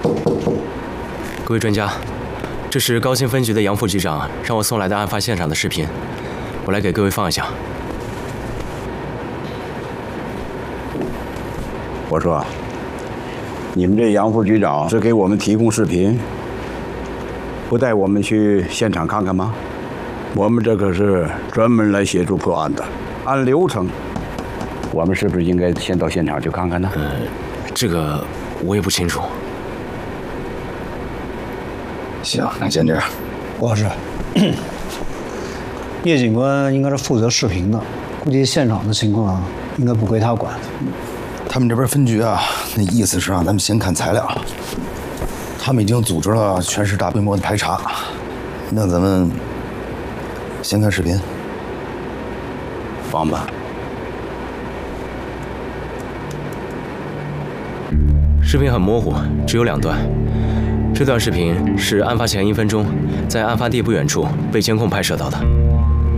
各位专家，这是高新分局的杨副局长让我送来的案发现场的视频，我来给各位放一下。 我说，你们这杨副局长是给我们提供视频，不带我们去现场看看吗？我们这可是专门来协助破案的，按流程，我们是不是应该先到现场去看看呢？ 这个我也不清楚。 行，那先这样。 郭老师，叶警官应该是负责视频的，估计现场的情况应该不归他管。 他们这边分局啊，那意思是让咱们先看材料。他们已经组织了全市大规模的排查，那咱们先看视频。 放吧。 视频很模糊，只有2段。这段视频是案发前1分钟，在案发地不远处被监控拍摄到的。